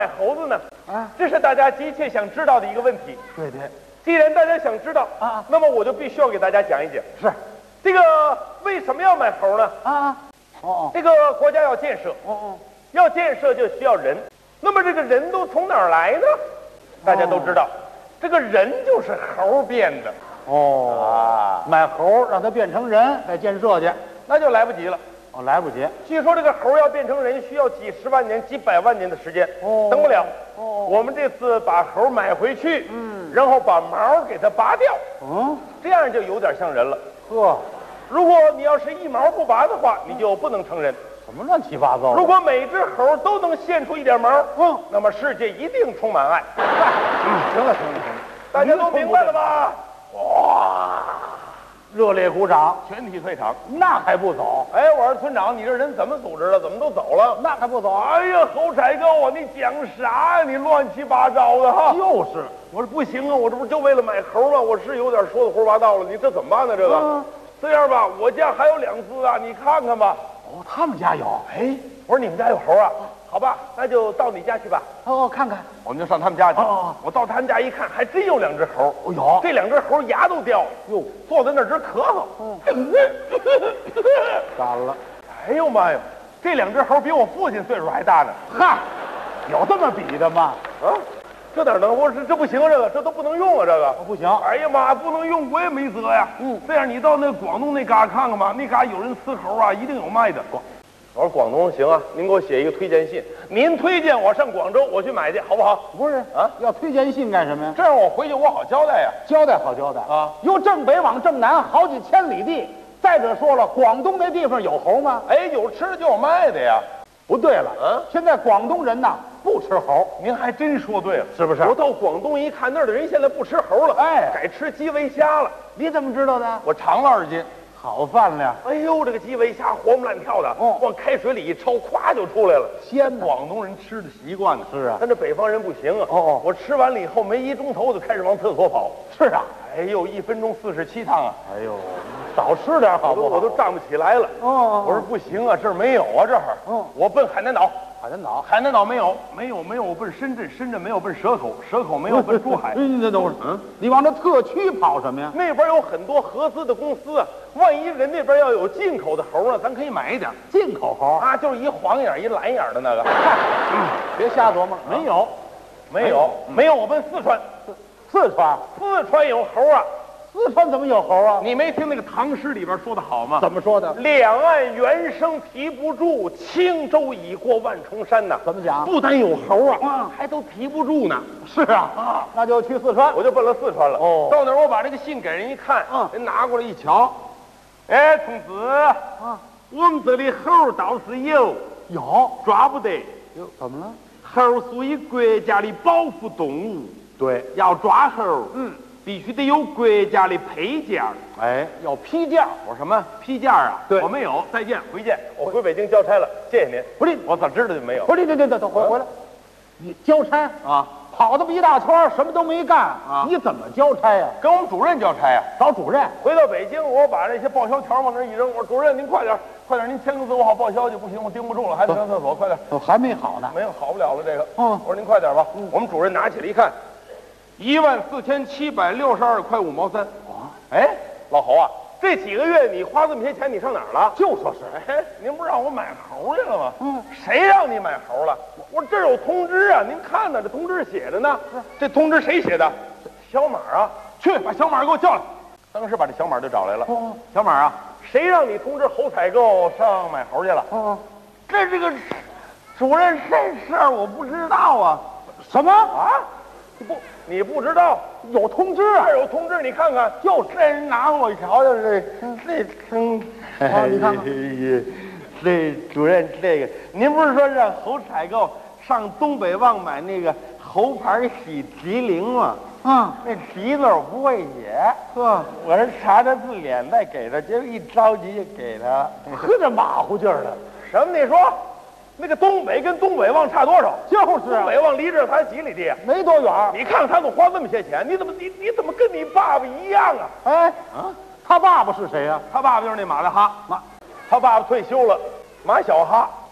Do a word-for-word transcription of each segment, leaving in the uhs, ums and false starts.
猴子呢？啊，这是大家急切想知道的一个问题。 对对， 既然大家想知道啊， 那么我就必须要给大家讲一讲。 是， 这个为什么要买猴呢？ 啊，哦， 这个国家要建设， 哦哦， 要建设就需要人。那么这个人都从哪儿来呢？大家都知道，这个人就是猴变的。 哦啊，买猴让它变成人，再建设去， 那就来不及了。 哦，来不及。 据说这个猴要变成人，需要几十万年、几百万年的时间， 哦， 等不了。 哦， 我们这次把猴买回去，嗯，然后把毛给它拔掉， 嗯， 这样就有点像人了。 呵， 如果你要是一毛不拔的话，你就不能成人。 什么乱七八糟？ 如果每只猴都能现出一点毛， 嗯， 那么世界一定充满爱。 嗯，行了行了行了， 大家都明白了吧？哇！ 热烈鼓掌， 全体退场。 那还不走？ 哎，我说村长，你这人怎么组织的？怎么都走了？ 那还不走？ 哎呀，侯采购啊，你讲啥呀？你乱七八糟的哈！ 就是， 我说不行啊，我这不就为了买猴吗？我是有点说的胡说八道了，你这怎么办呢？这个， 嗯、 这样吧，我家还有两只啊，你看看吧。 哦，他们家有。 哎，我说你们家有猴啊？好吧，那就到你家去吧。 哦，看看。 我们就上他们家去。 哦， 我到他们家一看，还真有两只猴。 哦，有。 这两只猴牙都掉， 哟， 坐在那儿直咳嗽。 嗯，干了。 哎呦妈呀，这两只猴比我父亲岁数还大呢。 哈，有这么比的吗？ 啊，这哪能？我这这不行，这个这都不能用啊，这个、 哦、不行。 哎呀妈，不能用，我也没辙呀。 嗯， 这样你到那广东那嘎看看吧，那嘎有人吃猴啊，一定有卖的。我说广东行啊，您给我写一个推荐信，您推荐我上广州，我去买去，好不好？ 不是啊，要推荐信干什么呀？ 这样我回去我好交代呀。 交代好交代啊！ 由正北往正南好几千里地。再者说了，广东那地方有猴吗？ 哎，有吃的就有卖的呀。 不对了， 嗯， 现在广东人呐不吃猴。 您还真说对了， 是不是？ 我到广东一看，那儿的人现在不吃猴了， 哎， 改吃基围虾了。 你怎么知道的？ 我尝了二斤。 好饭量！ 哎呦，这个基围虾活蹦乱跳的， 哦， 往开水里一焯，咵就出来了， 鲜。 广东人吃的习惯呢， 是啊， 但这北方人不行啊。 哦哦， 我吃完了以后没一钟头就开始往厕所跑。 是啊， 哎呦，一分钟四十七趟啊！ 哎呦，少吃点好不好？ 我都站不起来了。 哦， 我说不行啊，这儿没有啊，这儿。 嗯， 我奔海南岛。 海南岛， 海南岛没有，没有，没有。我奔深圳，深圳没有，奔蛇口，蛇口没有，奔珠海。 你这等会儿，嗯，你往这特区跑什么呀？ 那边有很多合资的公司啊，万一人那边要有进口的猴呢，咱可以买一点。 进口猴啊，就是一黄眼一蓝眼的那个。 嗯，别瞎琢磨，没有， 没有，没有。我奔四川， 四川， 四川有猴啊。 四川怎么有猴啊？ 你没听那个唐诗里边说的好吗？ 怎么说的？ 两岸猿声啼不住，轻舟已过万重山呐。 怎么讲？ 不但有猴啊， 嗯， 还都提不住呢。 是啊，啊，那就去四川， 我就奔了四川了。 哦， 到那儿我把这个信给人一看， 嗯， 人拿过来一瞧，哎，同志， 啊， 我们这里猴倒是有， 有， 抓不得。 哟，怎么了？ 猴属于国家的保护动物， 对， 要抓猴， 嗯。 必须得有国家的配件。 哎，要批件。 我说什么批件啊？ 对， 我没有。再见，回见。我回北京交差了，谢谢您。 不是， 我咋知道就没有？ 不是，这这这，等回回来。你交差啊？ 跑这么一大圈，什么都没干啊？ 你怎么交差呀？ 跟我们主任交差呀？ 找主任。 回到北京，我把这些报销条往那一扔，我说主任您快点，快点，您签个字，我好报销去。不行，我盯不住了，还得上厕所，快点。 哦，还没好呢。 没有，好不了了这个。 嗯， 我说您快点吧。我们主任拿起来一看。一万四千七百六十二块五毛三。 啊， 哎，老侯啊，这几个月你花这么些钱，你上哪儿了？ 就说是， 哎，您不是让我买猴去了吗？ 嗯， 谁让你买猴了？我这儿有通知啊，您看呢，这通知写着呢。是，这通知谁写的？小马啊，去把小马给我叫来。当时把这小马就找来了。 哦， 小马啊，谁让你通知侯采购上买猴去了？ 哦， 这这个主任这事儿我不知道啊。 什么啊？不，你不知道有通知啊？ 这有通知，你看看，就这人拿我瞧瞧这这称， 啊，你看看， 这主任这个，您不是说让侯采购上东北旺买那个猴牌喜吉灵吗？ 啊， 那吉字我不会写， 呵， 我是查查字典再给他，结果一着急就给他， 呵，这马虎劲儿的。 什么？你说？那个东北跟东北旺差多少？ 就是啊， 东北旺离这才几里地， 没多远。 你看看他给我花这么些钱，你怎么你你怎么跟你爸爸一样啊？ 哎，啊，他爸爸是谁呀？ 他爸爸就是那马大哈，马，他爸爸退休了，马小哈。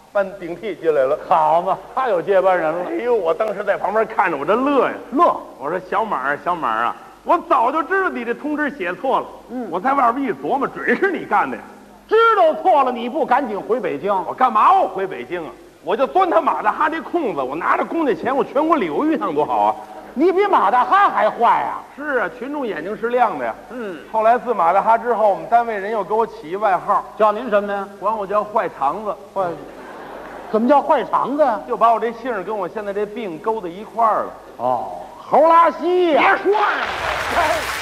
搬顶替进来了。 好嘛，他有接班人了。 哎呦，我当时在旁边看着，我这乐呀乐。 我说小马儿，小马儿啊，我早就知道你这通知写错了。嗯，我在外边一琢磨，准是你干的呀。 知道错了，你不赶紧回北京？ 我干嘛我回北京啊？我就钻他马大哈这空子，我拿着公家钱，我全国旅游一趟多好啊！ 你比马大哈还坏啊！ 是啊，群众眼睛是亮的呀。 嗯， 后来自马大哈之后，我们单位人又给我起一外号， 叫您什么呀？ 管我叫坏肠子。 坏，怎么叫坏肠子呀？ 就把我这姓儿跟我现在这病勾在一块儿了。 哦，猴拉稀呀！ 别说呀！